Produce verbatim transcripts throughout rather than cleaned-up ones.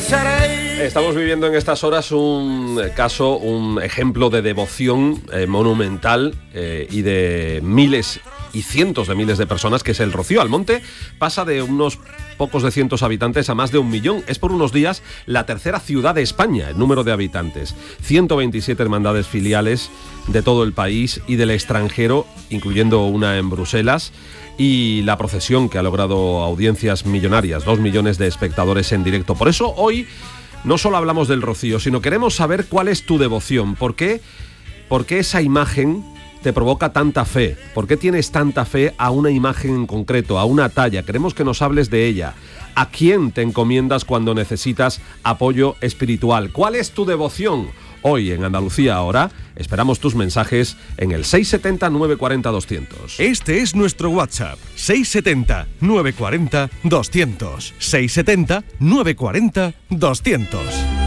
Estamos viviendo en estas horas un caso, un ejemplo de devoción eh, monumental eh, y de miles y cientos de miles de personas, que es el Rocío. Almonte pasa de unos pocos de cientos habitantes a más de un millón. Es por unos días la tercera ciudad de España en número de habitantes. ciento veintisiete hermandades filiales de todo el país y del extranjero, incluyendo una en Bruselas. Y la procesión que ha logrado audiencias millonarias, dos millones de espectadores en directo. Por eso hoy no solo hablamos del Rocío, sino queremos saber cuál es tu devoción. ¿Por qué, por qué esa imagen te provoca tanta fe? ¿Por qué tienes tanta fe a una imagen en concreto, a una talla? Queremos que nos hables de ella. ¿A quién te encomiendas cuando necesitas apoyo espiritual? ¿Cuál es tu devoción? Hoy en Andalucía Ahora esperamos tus mensajes en el seis siete cero, nueve cuatro cero, doscientos. Este es nuestro WhatsApp, seis siete cero, nueve cuatro cero, doscientos. seis siete cero, nueve cuatro cero, doscientos.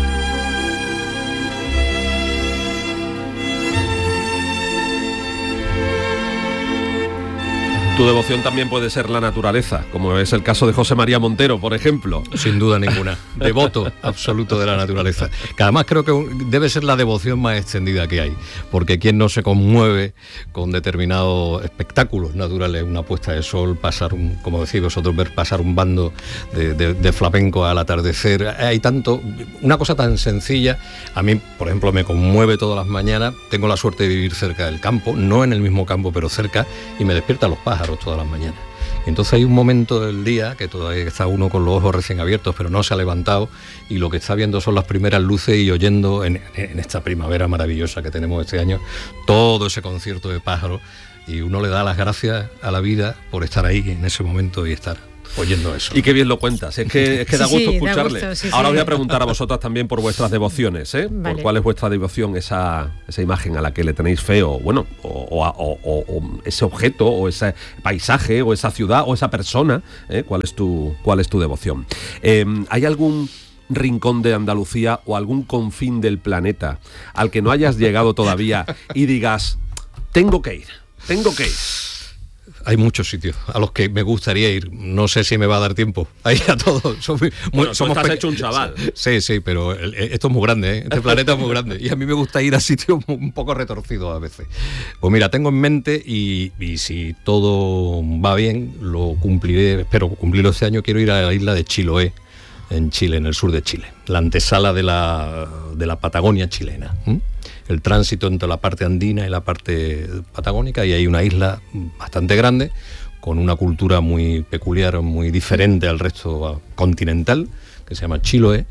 Tu devoción también puede ser la naturaleza, como es el caso de José María Montero, por ejemplo. Sin duda ninguna. Devoto absoluto de la naturaleza. Que además creo que debe ser la devoción más extendida que hay. Porque quien no se conmueve con determinados espectáculos naturales, una puesta de sol, pasar un, como decís vosotros, ver pasar un bando de, de, de flamenco al atardecer. Hay tanto, una cosa tan sencilla. A mí, por ejemplo, me conmueve todas las mañanas. Tengo la suerte de vivir cerca del campo, no en el mismo campo, pero cerca, y me despiertan los pájaros todas las mañanas. Entonces hay un momento del día que todavía está uno con los ojos recién abiertos, pero no se ha levantado, y lo que está viendo son las primeras luces y oyendo en, en esta primavera maravillosa que tenemos este año, todo ese concierto de pájaros, y uno le da las gracias a la vida por estar ahí en ese momento y estar oyendo eso. Y qué bien lo cuentas, es que, es que da gusto sí, escucharle. da gusto, sí, Ahora sí. voy a preguntar a vosotras también por vuestras devociones, ¿eh? Vale. Por cuál es vuestra devoción, esa, esa imagen a la que le tenéis fe, o bueno, o, o, o, o, o ese objeto, o ese paisaje, o esa ciudad, o esa persona, ¿eh? ¿Cuál es tu, cuál es tu devoción? Eh, ¿Hay algún rincón de Andalucía o algún confín del planeta al que no hayas llegado todavía y digas, tengo que ir, tengo que ir? Hay muchos sitios a los que me gustaría ir. No sé si me va a dar tiempo a ir a todos. Somos, muy, bueno, somos estás pe- hecho un chaval. Sí, sí, pero el, esto es muy grande, ¿eh? Este planeta es muy grande. Y a mí me gusta ir a sitios un poco retorcidos a veces. Pues mira, tengo en mente, y, y si todo va bien, lo cumpliré, espero cumplirlo este año. Quiero ir a la isla de Chiloé, en Chile, en el sur de Chile. La antesala de la, de la Patagonia chilena. ¿Mm? El tránsito entre la parte andina y la parte patagónica, y hay una isla bastante grande, con una cultura muy peculiar, muy diferente al resto continental, que se llama Chiloé.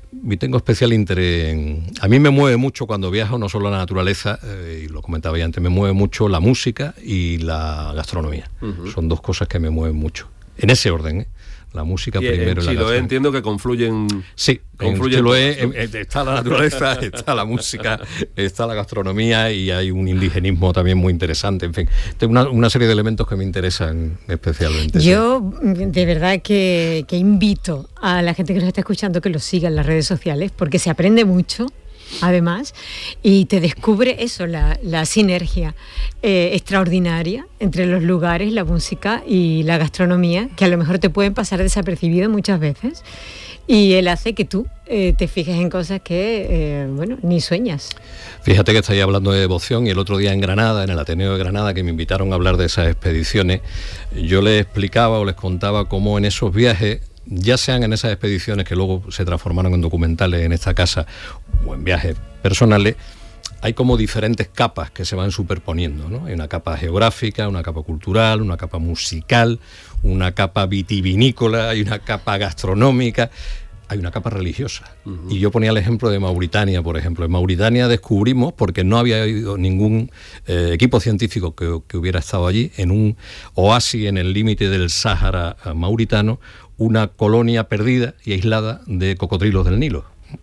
Y tengo especial interés en... A mí me mueve mucho cuando viajo, no solo la naturaleza, eh, y lo comentaba ya antes, me mueve mucho la música y la gastronomía. Uh-huh. Son dos cosas que me mueven mucho. En ese orden, ¿eh? La música y primero en y la Chiloé gastronomía. entiendo que confluyen. Sí, confluyen en Chiloé todas, ¿no? eh, está la naturaleza, está la música, está la gastronomía, y hay un indigenismo también muy interesante. En fin, tengo una, una serie de elementos que me interesan especialmente. Yo de verdad que, que invito a la gente que nos está escuchando que lo siga en las redes sociales, porque se aprende mucho, además, y te descubre eso, la, la sinergia eh, extraordinaria entre los lugares, la música y la gastronomía, que a lo mejor te pueden pasar desapercibido muchas veces, y él hace que tú eh, te fijes en cosas que, eh, bueno, ni sueñas. Fíjate que estáis hablando de devoción, y el otro día en Granada, en el Ateneo de Granada, que me invitaron a hablar de esas expediciones, yo les explicaba o les contaba cómo en esos viajes, ya sean en esas expediciones que luego se transformaron en documentales en esta casa, o en viajes personales, hay como diferentes capas que se van superponiendo, ¿no? Hay una capa geográfica, una capa cultural, una capa musical, una capa vitivinícola, hay una capa gastronómica, hay una capa religiosa. Uh-huh. Y yo ponía el ejemplo de Mauritania, por ejemplo. En Mauritania descubrimos, porque no había habido ningún eh, equipo científico que, que hubiera estado allí, en un oasis en el límite del Sáhara mauritano, una colonia perdida y aislada de cocodrilos del Nilo.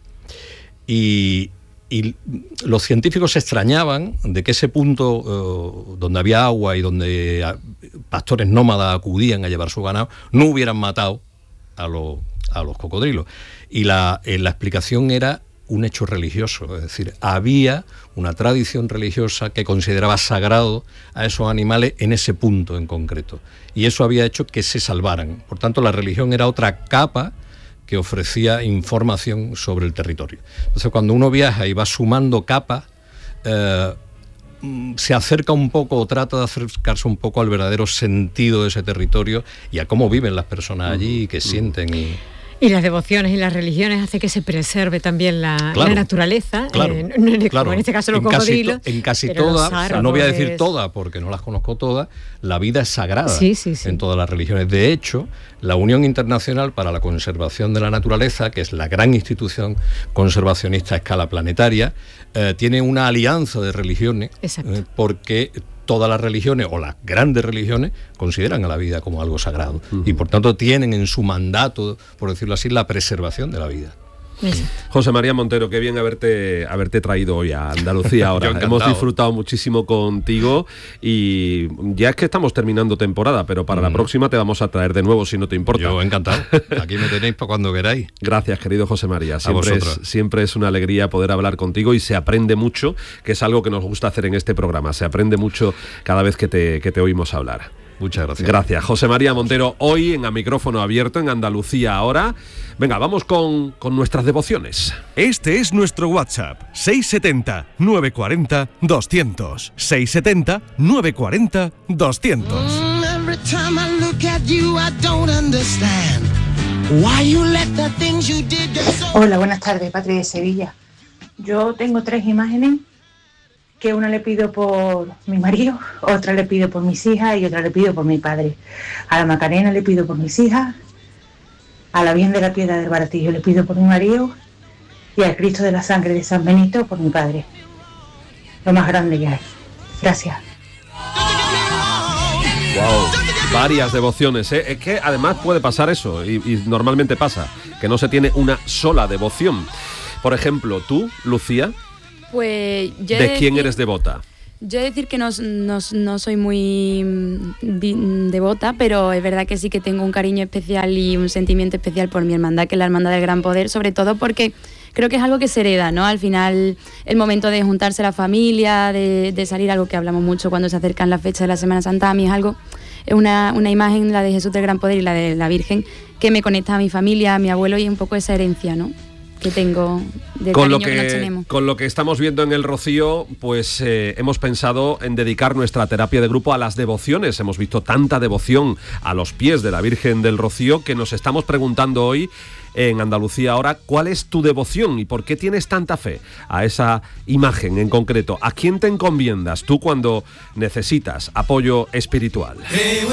Y, y los científicos se extrañaban de que ese punto uh, donde había agua y donde uh, pastores nómadas acudían a llevar su ganado, no hubieran matado a los, a los cocodrilos. Y la, eh, la explicación era un hecho religioso, es decir, había una tradición religiosa que consideraba sagrado a esos animales en ese punto en concreto, y eso había hecho que se salvaran. Por tanto, la religión era otra capa que ofrecía información sobre el territorio. Entonces, cuando uno viaja y va sumando capas, eh, se acerca un poco o trata de acercarse un poco al verdadero sentido de ese territorio y a cómo viven las personas allí y qué sienten. Y... Y las devociones y las religiones hace que se preserve también la, claro, la naturaleza, claro, eh, no, no, claro. Como en este caso los en cocodrilos. Casi to, en casi todas, o sea, no voy a decir todas porque no las conozco todas, la vida es sagrada sí, sí, sí. en todas las religiones. De hecho, la Unión Internacional para la Conservación de la Naturaleza, que es la gran institución conservacionista a escala planetaria, eh, tiene una alianza de religiones eh, porque todas las religiones, o las grandes religiones, consideran a la vida como algo sagrado. Uh-huh. Y por tanto tienen en su mandato, por decirlo así, la preservación de la vida. Exacto. José María Montero, qué bien haberte, haberte traído hoy a Andalucía ahora. Hemos disfrutado muchísimo contigo y ya es que estamos terminando temporada, pero para mm. la próxima te vamos a traer de nuevo si no te importa. Yo encantado. Aquí me tenéis para cuando queráis. Gracias, querido José María. Siempre es, siempre es una alegría poder hablar contigo y se aprende mucho, que es algo que nos gusta hacer en este programa. Se aprende mucho cada vez que te, que te oímos hablar. Muchas gracias. Gracias. José María Montero, hoy en A Micrófono Abierto, en Andalucía Ahora. Venga, vamos con, con nuestras devociones. Este es nuestro WhatsApp, seis siete cero, nueve cuatro cero, doscientos. seis siete cero, nueve cuatro cero, doscientos. Hola, buenas tardes, Patri de Sevilla. Yo tengo tres imágenes, que una le pido por mi marido, otra le pido por mis hijas y otra le pido por mi padre. A la Macarena le pido por mis hijas, a la Virgen de la Piedra del Baratillo le pido por mi marido y al Cristo de la Sangre de San Benito por mi padre. Lo más grande que hay. Gracias. Wow, varias devociones, ¿eh? Es que además puede pasar eso, y, y normalmente pasa, que no se tiene una sola devoción. Por ejemplo, tú, Lucía, pues yo ¿de quién decir, eres devota? Yo he de decir que no, no, no soy muy devota, pero es verdad que sí que tengo un cariño especial y un sentimiento especial por mi hermandad, que es la Hermandad del Gran Poder, sobre todo porque creo que es algo que se hereda, ¿no? Al final, el momento de juntarse la familia, de, de salir, algo que hablamos mucho cuando se acercan las fechas de la Semana Santa, a mí es algo, es una, una imagen, la de Jesús del Gran Poder y la de la Virgen, que me conecta a mi familia, a mi abuelo, y es un poco esa herencia, ¿no?, que tengo del con cariño lo que, que nos tenemos. Con lo que estamos viendo en el Rocío, pues eh, hemos pensado en dedicar nuestra terapia de grupo a las devociones. Hemos visto tanta devoción a los pies de la Virgen del Rocío que nos estamos preguntando hoy en Andalucía Ahora, ¿cuál es tu devoción y por qué tienes tanta fe a esa imagen en concreto? ¿A quién te encomiendas tú cuando necesitas apoyo espiritual?